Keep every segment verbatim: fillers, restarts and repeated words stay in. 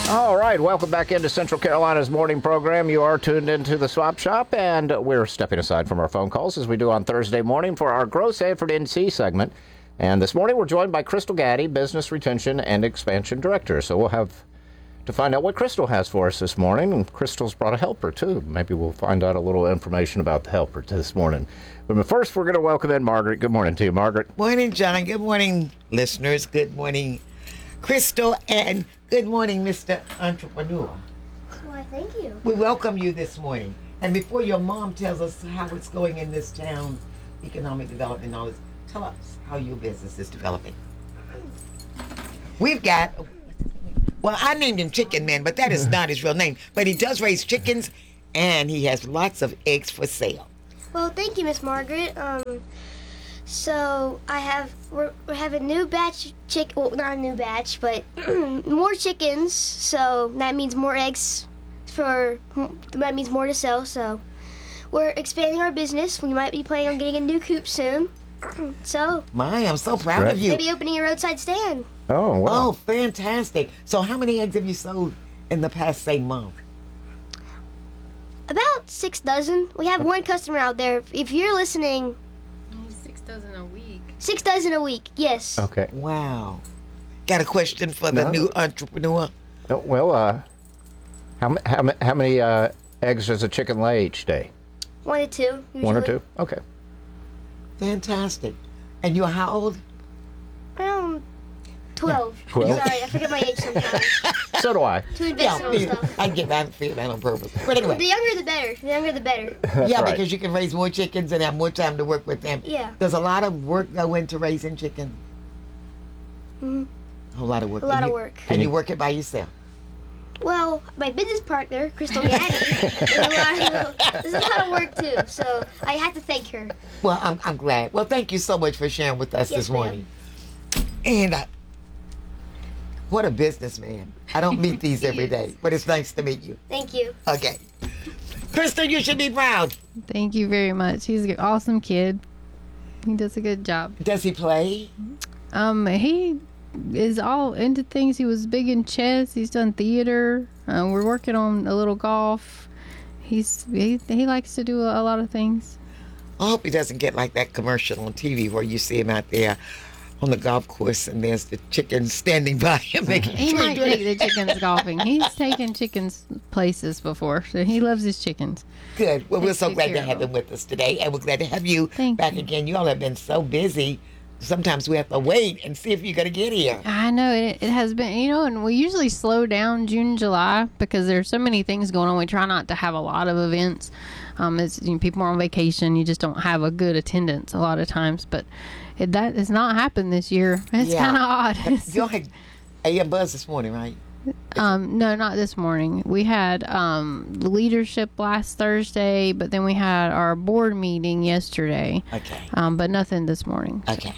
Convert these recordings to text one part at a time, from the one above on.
All right, welcome back into Central Carolina's morning program. You are tuned into the Swap Shop, and we're stepping aside from our phone calls as we do on Thursday morning for our Grow Sanford N C segment. And this morning we're joined by Crystal Gaddy, Business Retention and Expansion Director. So we'll have to find out what Crystal has for us this morning. And Crystal's brought a helper, too. Maybe we'll find out a little information about the helper this morning. But first, we're going to welcome in Margaret. Good morning to you, Margaret. Morning, John. Good morning, listeners. Good morning, Crystal. And good morning, Mister Entrepreneur. Why, thank you. We welcome you this morning. And before your mom tells us how it's going in this town, economic development and all this, tell us how your business is developing. We've got, well, I named him Chicken Man, but that is not his real name. But he does raise chickens, and he has lots of eggs for sale. Well, thank you, Miss Margaret. Um, so I have we're, we have a new batch chick. Well, not a new batch, but more chickens. So that means more eggs. For that means more to sell. So we're expanding our business. We might be planning on getting a new coop soon. So My, I'm so proud Right. of you. maybe opening a roadside stand. Oh, wow. Oh, fantastic. So how many eggs have you sold in the past, say, month? About six dozen. We have one customer out there. If you're listening, Six dozen a week. six dozen a week. Yes. Okay. Wow. Got a question for the No. new entrepreneur? Oh, well, uh, how, ma- how, ma- how many uh, eggs does a chicken lay each day? One or two. One or usually. two? Okay. Fantastic. And you're how old? Around twelve. Twelve? Sorry, I forget my age sometimes. So do I. To invest in all stuff. I get that, feel that on purpose. But The anyway, younger the better. The younger the better. yeah, right. because you can raise more chickens and have more time to work with them. Yeah. Does a lot of work go into raising chicken? Mhm. A whole lot of work. A lot And of you- work. And you work it by yourself? Well, my business partner, Crystal Gaddy, there's, a lot of, there's a lot of work too. So I have to thank her. Well, I'm, I'm glad. Well, thank you so much for sharing with us Yes, this ma'am. morning. And uh, what a businessman. I don't meet these every day, but it's nice to meet you. Thank you. Okay. Crystal, you should be proud. Thank you very much. He's an awesome kid. He does a good job. Does he play? Um, he is all into things. He was big in chess. He's done theater. Uh, we're working on a little golf. He's he, he likes to do a, a lot of things. I hope he doesn't get like that commercial on T V where you see him out there on the golf course and there's the chicken standing by him making He sure might he's doing take it. the chickens golfing. He's taken chickens places before, so he loves his chickens. Good. Well, we're Takes so good glad to care have of him with us today, and we're glad to have you Thank back you. again. You all have been so busy. Sometimes we have to wait and see if you're going to get here. I know it, it has been, you know, and we usually slow down June, July because there's so many things going on. We try not to have a lot of events. Um, it's, you know, people are on vacation. You just don't have a good attendance a lot of times. But it, that has not happened this year. It's Yeah. kind of odd. You all had A M Buzz this morning, right? um, no, not this morning. We had um, leadership last Thursday, but then we had our board meeting yesterday. Okay. Um, but nothing this morning. Okay.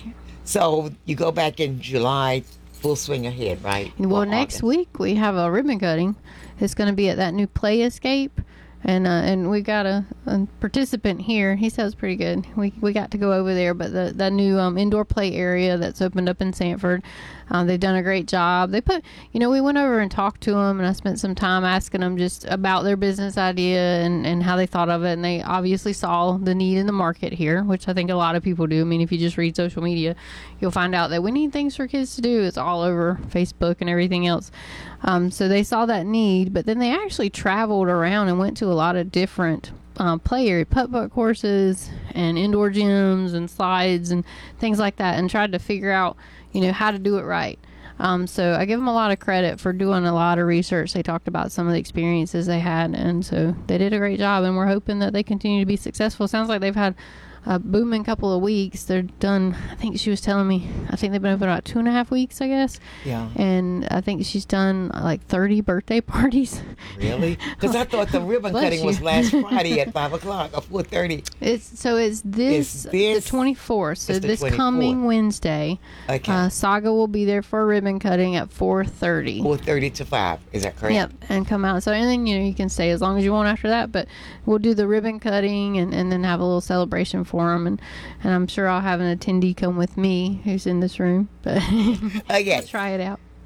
So you go back in July, full swing ahead, right? Well, Or next August. week we have a ribbon cutting. It's going to be at that new Play Escape, and uh, and we got a, a participant here. He sounds pretty good. We we got to go over there, but the the new um, indoor play area that's opened up in Sanford, uh, they've done a great job. They put, you know, we went over and talked to them, and I spent some time asking them just about their business idea and and how they thought of it, and they obviously saw the need in the market here, which I think a lot of people do. I mean, if you just read social media, you'll find out that we need things for kids to do. It's all over Facebook and everything else. Um, so they saw that need, but then they actually traveled around and went to a lot of different um, play area, putt-putt courses and indoor gyms and slides and things like that, and tried to figure out, you know, how to do it right. Um, so I give them a lot of credit for doing a lot of research. They talked about some of the experiences they had, and so they did a great job, and we're hoping that they continue to be successful. Sounds like they've had a booming couple of weeks. They're done, I think she was telling me, I think they've been open about two and a half weeks, I guess. Yeah. And I think she's done like thirty birthday parties. Really? Because I thought the ribbon Bless cutting was you. last Friday at five o'clock or four thirty. It's so it's this, It's this- the twenty-fourth. So it's the this twenty-fourth. coming Wednesday, Okay. uh, Saga will be there for a ribbon cutting at four thirty. four thirty to five. Is that correct? Yep, and come out. So and then you know you can stay as long as you want after that. But we'll do the ribbon cutting and, and then have a little celebration for them. And and I'm sure I'll have an attendee come with me who's in this room. But Okay. we'll try it out.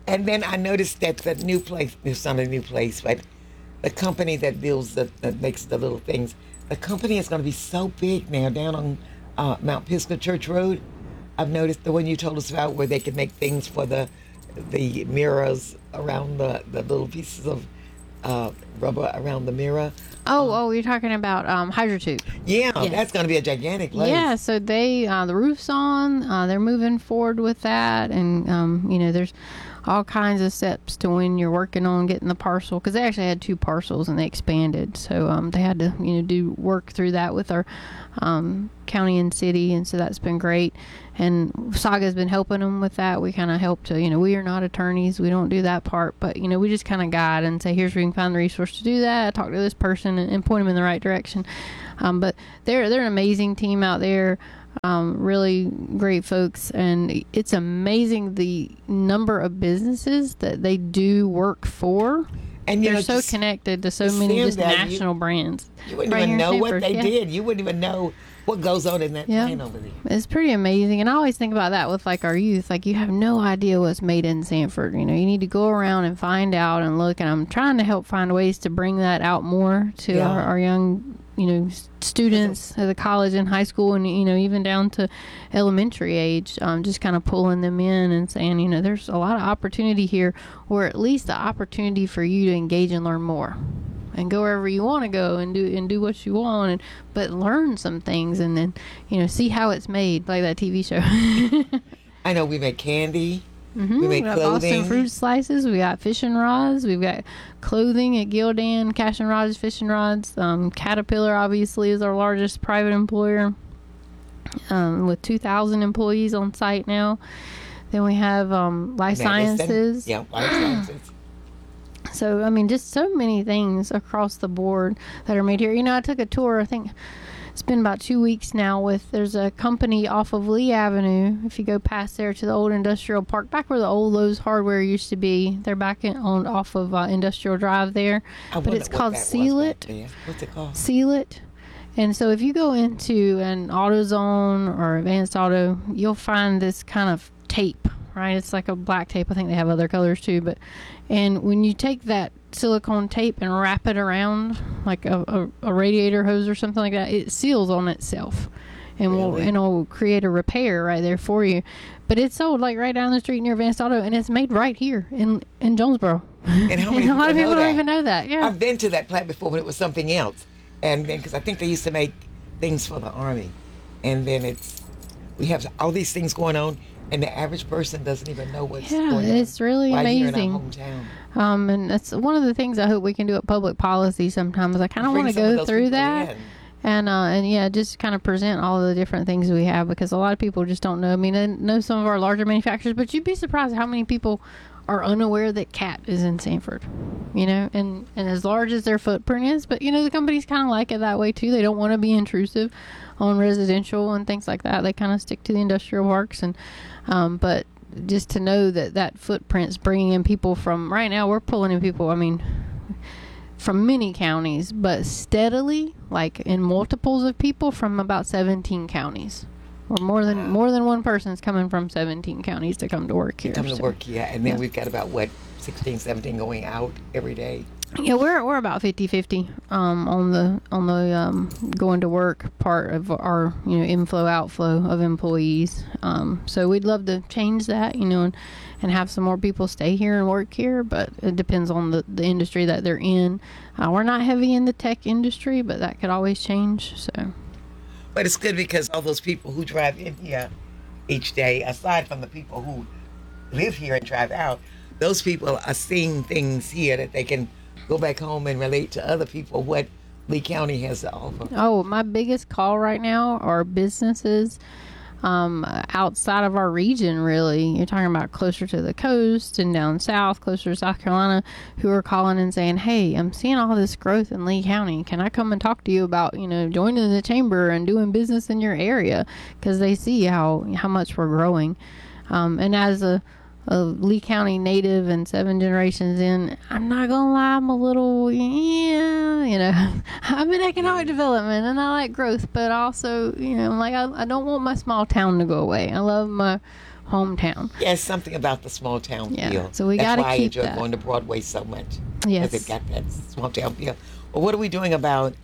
And then I noticed that the new place, it's not a new place, but the company that builds the, that makes the little things, the company is going to be so big now down on uh, Mount Pisgah Church Road. I've noticed the one you told us about where they can make things for the the mirrors around the, the little pieces of uh, rubber around the mirror. Oh, oh, you're talking about um, HydroTube. Yeah, Yes. that's going to be a gigantic place. Yeah, so they uh, the roof's on. Uh, they're moving forward with that, and um, you know, there's all kinds of steps to when you're working on getting the parcel, because they actually had two parcels and they expanded, so um, they had to you know do work through that with our um, county and city, and so that's been great. And Saga's been helping them with that. We kind of help to, you know, we are not attorneys. We don't do that part, but, you know, we just kind of guide and say, here's where you can find the resource to do that. Talk to this person and, and point them in the right direction. Um, but they're, they're an amazing team out there. Um, really great folks. And it's amazing the number of businesses that they do work for. And you They're know, so just connected to so to many see just that, you- national brands. You wouldn't right even here in know what Sanford. they Yeah. did. You wouldn't even know what goes on in that Yeah. plant over there. It's pretty amazing. And I always think about that with like our youth. Like, you have no idea what's made in Sanford. You know, you need to go around and find out and look. And I'm trying to help find ways to bring that out more to Yeah. our, our young, you know, s- students at the college and high school, and, you know, even down to elementary age. Um, just kind of pulling them in and saying, you know, there's a lot of opportunity here, or at least the opportunity for you to engage and learn more. And go wherever you want to go and do and do what you want, and but learn some things, and then you know see how it's made, like that T V show. I know we make candy. Mm-hmm. We make got clothing. Boston fruit slices. We got fishing rods. We've got clothing at Gildan, Cash and Rods fishing rods. Um, Caterpillar obviously is our largest private employer, um, with two thousand employees on site now. Then we have um, Life Medicine. Sciences. Yeah, life sciences. So, I mean, just so many things across the board that are made here. You know, I took a tour, I think it's been about two weeks now, with, there's a company off of Lee Avenue. If you go past there to the old industrial park, back where the old Lowe's Hardware used to be, they're back in, on off of uh, Industrial Drive there. I But wonder it's what called that was Seal back It. there. What's it called? Seal It. And so if you go into an AutoZone or Advanced Auto, you'll find this kind of tape, right? It's like a black tape. I think they have other colors too. But and when you take that silicone tape and wrap it around like a, a, a radiator hose or something like that, it seals on itself, and will Really? and it'll create a repair right there for you. But it's sold like right down the street near Advanced Auto, and it's made right here in in Jonesboro. And how many a lot of people people know don't that? even know that. Yeah. I've been to that plant before when it was something else, and then because I think they used to make things for the army, and then it's we have all these things going on, and the average person doesn't even know what's Yeah, going on. it's really right here in amazing. our hometown. Um, and that's one of the things I hope we can do at public policy sometimes. I kind of Bring want to some of go those through people that. in. And, uh, and yeah, just kind of present all of the different things we have, because a lot of people just don't know. I mean, I know some of our larger manufacturers, but you'd be surprised how many people are unaware that Cat is in Sanford, you know, and, and as large as their footprint is, but you know, the companies kind of like it that way too. They don't want to be intrusive on residential and things like that. They kind of stick to the industrial parks, and, um, but just to know that that footprint's bringing in people from, right now we're pulling in people, I mean, from many counties, but steadily, like in multiples of people from about seventeen counties, or more than more than one person's coming from seventeen counties to come to work here. Come to So, work, yeah, and then yeah. we've got about what sixteen, seventeen going out every day. Yeah, we're we're about fifty-fifty um, on the on the um, going to work part of our you know inflow outflow of employees. Um, so we'd love to change that, you know, and, and have some more people stay here and work here. But it depends on the, the industry that they're in. Uh, we're not heavy in the tech industry, but that could always change. So But it's good because all those people who drive in here each day, aside from the people who live here and drive out, those people are seeing things here that they can go back home and relate to other people what Lee County has to offer. Oh, my biggest call right now are businesses um, outside of our region, really. You're talking about closer to the coast and down south, closer to South Carolina, who are calling and saying, hey, I'm seeing all this growth in Lee County. Can I come and talk to you about, you know, joining the chamber and doing business in your area? Because they see how, how much we're growing. Um, and as a a Lee County native and seven generations in, I'm not gonna lie, I'm a little, yeah, you know, I'm in economic development and I like growth, but also, you know, like I, I don't want my small town to go away. I love my hometown. Yeah, it's something about the small town Yeah, feel. so we That's gotta why I keep enjoy that. going to Broadway so much. Yes. Because it got that small town feel. Well, what are we doing about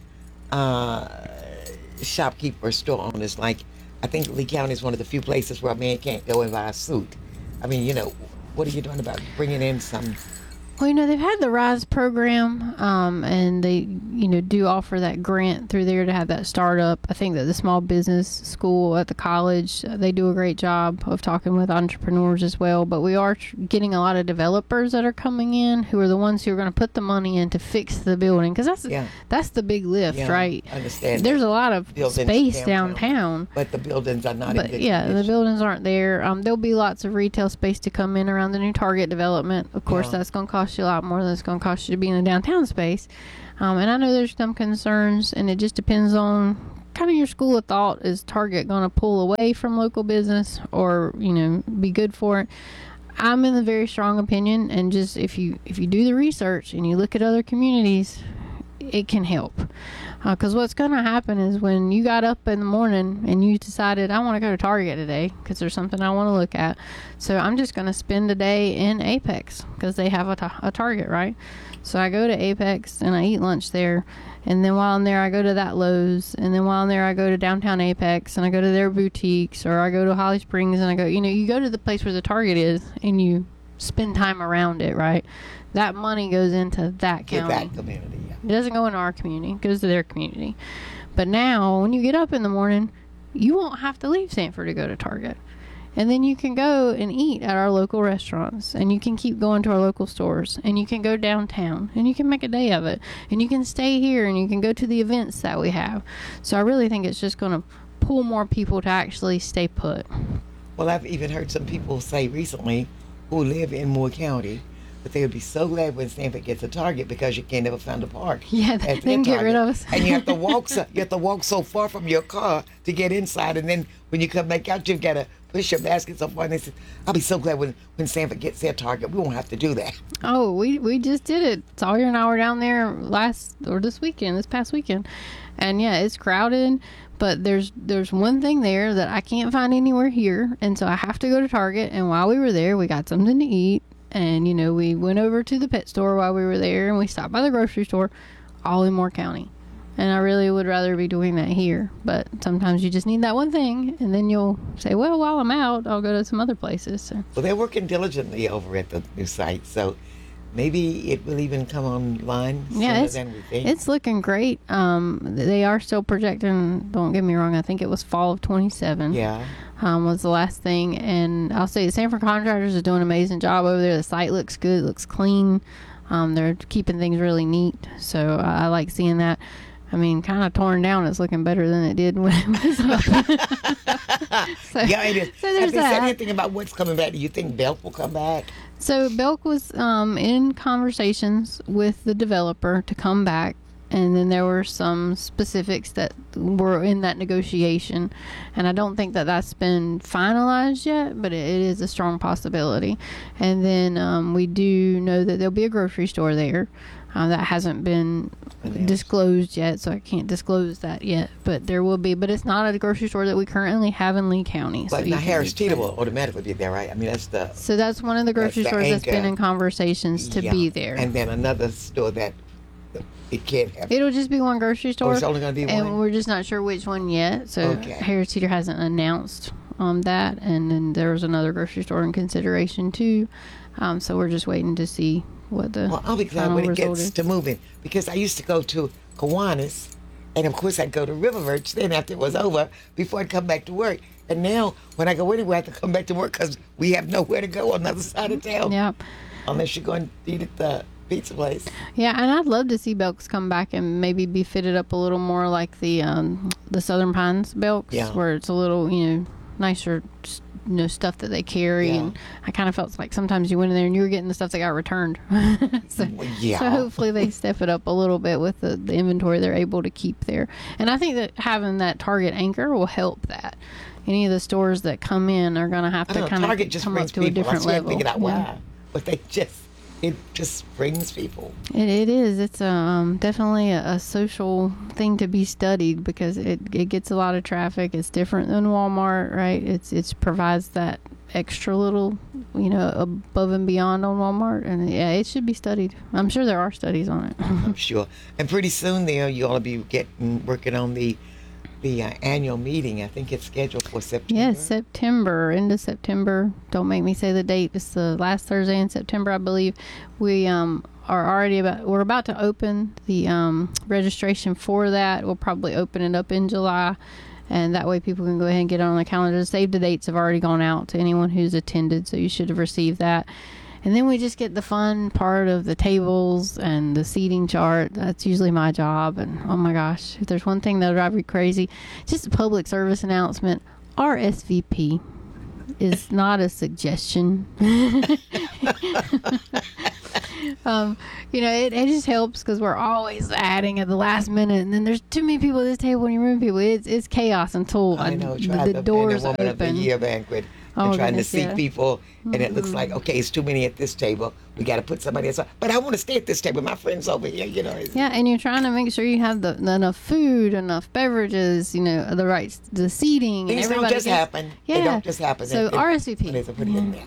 uh, shopkeepers, store owners? Like, I think Lee County is one of the few places where a man can't go and buy a suit. I mean, you know, what are you doing about bringing in some? Well, you know, they've had the RISE program, um, and they, you know, do offer that grant through there to have that startup. I think that the small business school at the college, uh, they do a great job of talking with entrepreneurs as well. But we are tr- getting a lot of developers that are coming in who are the ones who are going to put the money in to fix the building. Because that's, Yeah. that's the big lift, Yeah, right? I understand There's that. a lot of Buildings space downtown. downtown. But the buildings are not in But good yeah, the condition. buildings aren't there. Um, there'll be lots of retail space to come in around the new Target development. Of course, Yeah. that's going to cost you a lot more than it's going to cost you to be in a downtown space. Um, and I know there's some concerns, and it just depends on kind of your school of thought. Is Target going to pull away from local business, or you know, be good for it? I'm in a very strong opinion, and just if you if you do the research and you look at other communities, it can help. Because uh, what's going to happen is when you got up in the morning and you decided, I want to go to Target today because there's something I want to look at. So I'm just going to spend a day in Apex because they have a, ta- a Target, right? So I go to Apex and I eat lunch there. And then while I'm there, I go to that Lowe's. And then while I'm there, I go to downtown Apex and I go to their boutiques, or I go to Holly Springs and I go, you know, you go to the place where the Target is and you spend time around it, right? That money goes into that Get county. that community. Yeah. It doesn't go in our community. It goes to their community. But now, when you get up in the morning, you won't have to leave Sanford to go to Target. And then you can go and eat at our local restaurants. And you can keep going to our local stores. And you can go downtown. And you can make a day of it. And you can stay here. And you can go to the events that we have. So I really think it's just going to pull more people to actually stay put. Well, I've even heard some people say recently who live in Moore County that they would be so glad when Sanford gets a Target because you can't ever find a park. Yeah, at they their can get rid Target. of us. And you have to walk so, you have to walk so far from your car to get inside, and then when you come back out, you've got to push your basket so far. And they said, "I'll be so glad when when Sanford gets their Target. We won't have to do that." Oh, we, we just did it. Sawyer and I were down there last, or this weekend, this past weekend. And yeah, it's crowded, but there's there's one thing there that I can't find anywhere here. And so I have to go to Target. And while we were there, we got something to eat. And, you know, we went over to the pet store while we were there. And we stopped by the grocery store, all in Moore County. And I really would rather be doing that here. But sometimes you just need that one thing. And then you'll say, well, while I'm out, I'll go to some other places. So. Well, they're working diligently over at the new site, so maybe it will even come online sooner Yeah, it's, than we think. it's looking great. Um, they are still projecting, don't get me wrong, I think it was fall of twenty-seven. Yeah. Um, was the last thing. And I'll say the Sanford Contractors are doing an amazing job over there. The site looks good, looks clean. Um, they're keeping things really neat. So I, I like seeing that. I mean, kind of torn down. It's looking better than it did when it was up. so, Yeah, it is. So Have there's they said that. anything about what's coming back? Do you think Belk will come back? So Belk was um, in conversations with the developer to come back, and then there were some specifics that were in that negotiation, and I don't think that that's been finalized yet, but it, it is a strong possibility. And then um, we do know that there'll be a grocery store there. Uh, that hasn't been disclosed yet, so I can't disclose that yet. But there will be. But it's not a grocery store that we currently have in Lee County. But so now you can- Harris Teeter will automatically be there, right? I mean, that's the So that's one of the grocery That's the stores that's been anchor. in conversations to yeah. be there. And then another store that it can't have. It'll just be one grocery store. Oh, it's only gonna be and one? we're just not sure which one yet. So Okay. Harris Teeter hasn't announced um, that, and then there was another grocery store in consideration too. Um, so we're just waiting to see what the Well, I'll be glad final when it result gets is. to moving, because I used to go to Kiwanis, and of course I'd go to Riververge then after it was over before I'd come back to work. And now when I go anywhere, I have to come back to work because we have nowhere to go on the other side of town. Yeah. Unless you're going to eat at the pizza place. Yeah, and I'd love to see Belks come back and maybe be fitted up a little more like the um, the Southern Pines Belks, Yeah. where it's a little, you know, nicer, you know, stuff that they carry. Yeah. And I kind of felt like sometimes you went in there and you were getting the stuff that got returned. so, Well, yeah. so hopefully they step it up a little bit with the, the inventory they're able to keep there. And I think that having that Target anchor will help that. Any of the stores that come in are going to have I to don't know, kind Target of just come up brings to a people. I different still level. figured out Yeah. why. But they just, it just brings people. It, it is. It's um, definitely a, a social thing to be studied because it, it gets a lot of traffic. It's different than Walmart, right? It's it's provides that extra little, you know, above and beyond on Walmart. And yeah, it should be studied. I'm sure there are studies on it. I'm sure. And pretty soon there, you ought to be getting working on the the uh, annual meeting. I think it's scheduled for September. Yes, September, end of September. Don't make me say the date. It's the last Thursday in September, I believe. We um are already about, we're about to open the um registration for that. We'll probably open it up in July. And that way people can go ahead and get it on the calendar. The save the dates have already gone out to anyone who's attended, so you should have received that. And then we just get the fun part of the tables and the seating chart. That's usually my job. And oh my gosh, if there's one thing that'll drive me crazy, just a public service announcement. R S V P is not a suggestion. um, you know, it, it just helps because we're always adding at the last minute, and then there's too many people at this table and you remove people. It's it's chaos until I know. the, Trying the to doors plan a woman of the open. year banquet. Oh, and trying goodness, to seat yeah. people, and Mm-hmm. it looks like, okay, it's too many at this table. We got to put somebody else. But I want to stay at this table. My friend's over here, you know. Yeah, and you're trying to make sure you have the, the enough food, enough beverages, you know, the right the seating. Things and don't everybody just gets, happen. Yeah, They don't just happen. So It- it- R S V P. when they put it in there.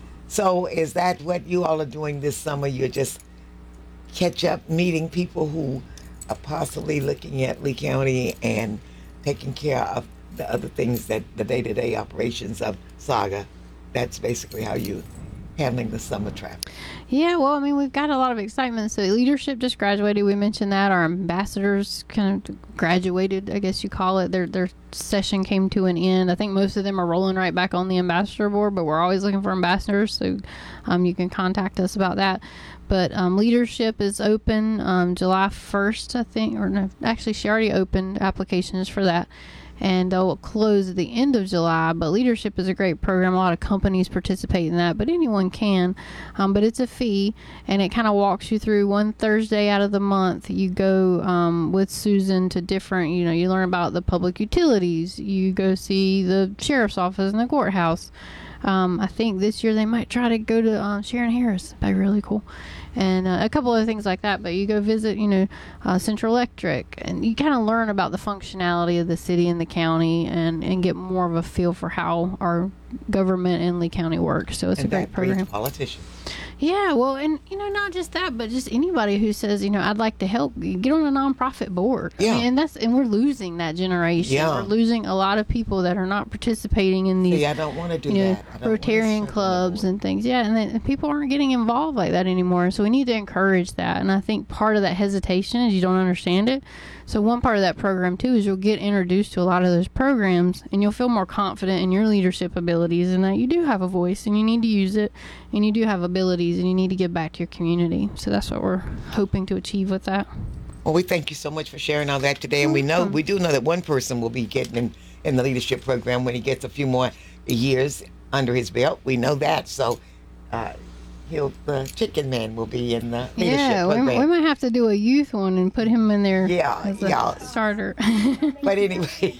So is that what you all are doing this summer? You're just catch up, meeting people who are possibly looking at Lee County and taking care of the other things that the day-to-day operations of Saga. That's basically how you handling the summer traffic. Yeah, well, I mean, we've got a lot of excitement. So leadership just graduated. We mentioned that. Our ambassadors kind of graduated, I guess you call it. Their their session came to an end. I think most of them are rolling right back on the ambassador board, but we're always looking for ambassadors. So um, you can contact us about that. But um, leadership is open um, July first, I think. Or no, actually, she already opened applications for that. And they'll close at the end of July. But leadership is a great program. A lot of companies participate in that, but anyone can. Um, but it's a fee, and it kind of walks you through one Thursday out of the month. You go um, with Susan to different, you know, you learn about the public utilities. You go see the sheriff's office and the courthouse. Um, I think this year they might try to go to uh, Sharon Harris. That'd be really cool. And uh, a couple other things like that. But you go visit, you know, uh, Central Electric, and you kind of learn about the functionality of the city and the county, and, and get more of a feel for how our government in Lee County works. So it's And a great that breeds program. politicians. Yeah, well, and, you know, not just that, but just anybody who says, you know, I'd like to help, you get on a nonprofit board. I Yeah. mean, and that's, and we're losing that generation. Yeah. We're losing a lot of people that are not participating in these, See, I don't want to do you know, that. I don't wanna Rotarian serve clubs no one. and things. Yeah, and then people aren't getting involved like that anymore. So we need to encourage that. And I think part of that hesitation is you don't understand it. So one part of that program too is you'll get introduced to a lot of those programs, and you'll feel more confident in your leadership abilities, and that you do have a voice and you need to use it, and you do have abilities and you need to give back to your community. So that's what we're hoping to achieve with that. Well, we thank you so much for sharing all that today. And we know, we do know that one person will be getting in, in the leadership program when he gets a few more years under his belt. We know that. So, uh, he'll, the chicken man will be in the leadership Yeah, we, program. we might have to do a youth one and put him in there Yeah, as a yeah. starter. But anyway,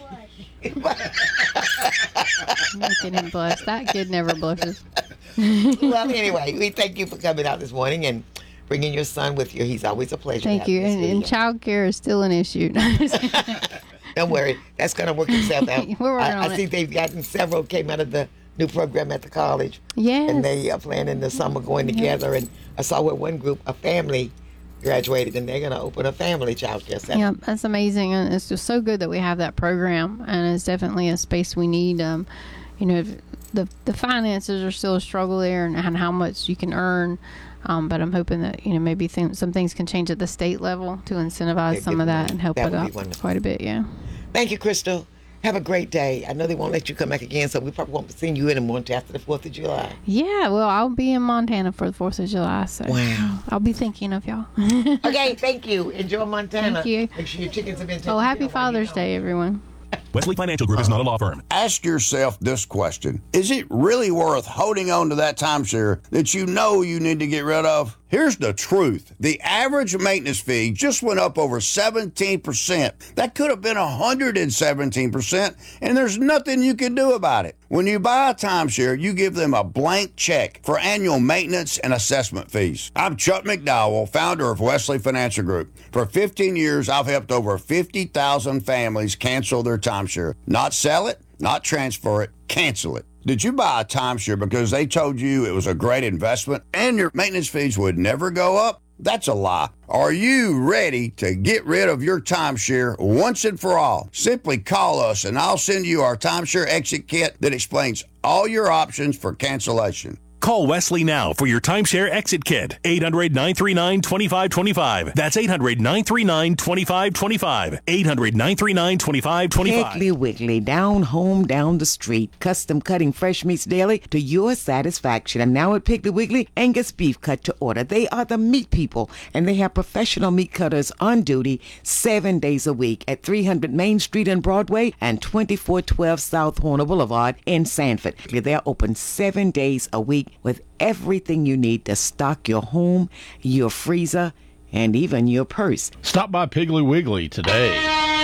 Making him blush. That kid never blushes. well, anyway, we thank you for coming out this morning and bringing your son with you. He's always a pleasure. Thank having you. this And, with and you. child care is still an issue. Don't worry, that's going to work itself out. We're working I, on I it. think they've gotten several came out of the new program at the college. Yes. And they are planning the summer going together. And I saw where one group, a family, graduated, and they're going to open a family child care center. Yeah, that's amazing, and it's just so good that we have that program, and it's definitely a space we need. Um, you know, the the finances are still a struggle there, and, and how much you can earn. Um, but I'm hoping that, you know, maybe th- some things can change at the state level to incentivize Yeah, some give of them that that. and help That it would be up wonderful. quite a bit. Yeah. Thank you, Crystal. Have a great day. I know they won't let you come back again, so we probably won't be seeing you anymore until after the fourth of July. Yeah. Well, I'll be in Montana for the Fourth of July, so Wow. I'll be thinking of y'all. Okay, thank you. Enjoy Montana. Thank you. Make sure your chickens have been taken Oh, care happy of while you're Father's gone. Day, everyone. Wesley Financial Group is not a law firm. Ask yourself this question. Is it really worth holding on to that timeshare that you know you need to get rid of? Here's the truth. The average maintenance fee just went up over seventeen percent. That could have been one hundred seventeen percent, and there's nothing you can do about it. When you buy a timeshare, you give them a blank check for annual maintenance and assessment fees. I'm Chuck McDowell, founder of Wesley Financial Group. For fifteen years, I've helped over fifty thousand families cancel their timeshare. Not sell it, not transfer it, cancel it. Did you buy a timeshare because they told you it was a great investment and your maintenance fees would never go up? That's a lie. Are you ready to get rid of your timeshare once and for all? Simply call us and I'll send you our timeshare exit kit that explains all your options for cancellation. Call Wesley now for your timeshare exit kit. eight hundred, nine three nine, two five two five. That's eight hundred, nine three nine, two five two five. eight hundred, nine three nine, two five two five. Piggly Wiggly, down home, down the street. Custom cutting fresh meats daily to your satisfaction. And now at Piggly Wiggly, Angus beef cut to order. They are the meat people, and they have professional meat cutters on duty seven days a week at three hundred Main Street in Broadway and twenty-four twelve South Horner Boulevard in Sanford. They're open seven days a week with everything you need to stock your home, your freezer, and even your purse. Stop by Piggly Wiggly today.